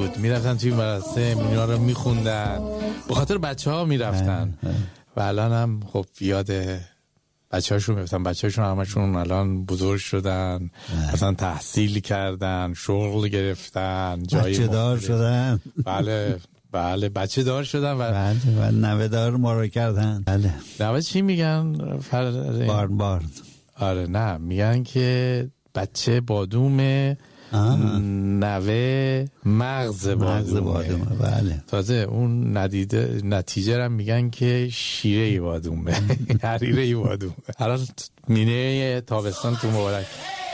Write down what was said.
بود، میرفتن توی مدرسه اینا رو میخوندن، به خاطر بچه ها میرفتن و الان هم خب یاد بچه هاشون میفتن. بچه هاشون همشون الان بزرگ شدن، مثلا تحصیل کردن، شغل گرفتن، بچه دار شدن. بله بچه دار شدن و نوه دار ما رو کردن. بله نوه چی میگن؟ بار آره نه میگن که بچه بادومه، نوه مغز بادومه. بله تازه اون نتیجه رو میگن که شیره بادومه. حریره بادومه. الان مینه تابستان تو مبارک.